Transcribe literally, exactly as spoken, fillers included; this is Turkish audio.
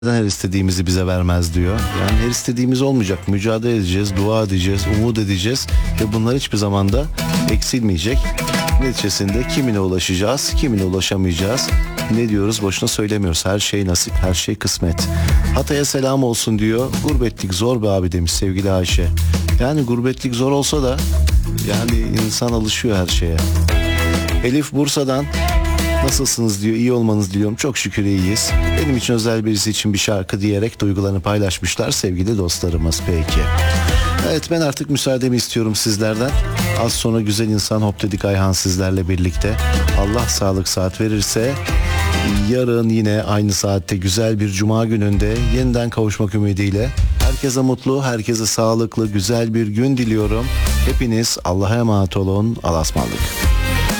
Neden her istediğimizi bize vermez diyor. Yani her istediğimiz olmayacak. Mücadele edeceğiz, dua edeceğiz, umut edeceğiz ve bunlar hiçbir zamanda eksilmeyecek. Neticesinde kimine ulaşacağız, kimine ulaşamayacağız. Ne diyoruz? Boşuna söylemiyoruz. Her şey nasip, her şey kısmet. Hatay'a selam olsun diyor. Gurbetlik zor be abi demiş sevgili Ayşe. Yani gurbetlik zor olsa da yani insan alışıyor her şeye. Elif Bursa'dan nasılsınız diyor. İyi olmanız diliyorum. Çok şükür iyiyiz. Benim için özel birisi için bir şarkı diyerek duygularını paylaşmışlar sevgili dostlarımız. Peki. Evet, ben artık müsaademi istiyorum sizlerden. Az sonra güzel insan Hop Dedik Ayhan sizlerle birlikte. Allah sağlık saat verirse yarın yine aynı saatte güzel bir cuma gününde yeniden kavuşmak ümidiyle. Herkese mutlu, herkese sağlıklı, güzel bir gün diliyorum. Hepiniz Allah'a emanet olun. Allah'a ısmarladık.